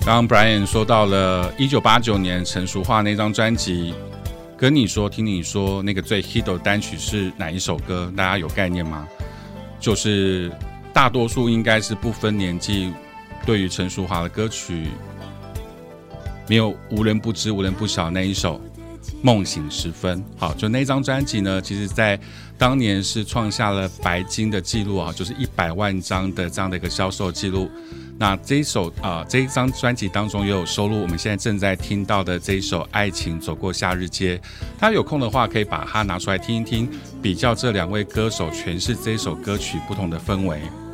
刚刚 Brian 说到了1989年成熟化那张专辑，跟你说听你说那个最 hit 的单曲是哪一首歌？大家有概念吗？就是大多数应该是不分年纪，对于成熟化的歌曲没有无人不知无人不晓那一首梦醒时分。好，就那张专辑呢，其实在当年是创下了白金的记录啊，就是100万张的这样的一个销售记录。那这一张专辑当中也有收录我们现在正在听到的这一首《爱情走过夏日街》。大家有空的话可以把它拿出来听一听，比较这两位歌手诠释这一首歌曲不同的氛围。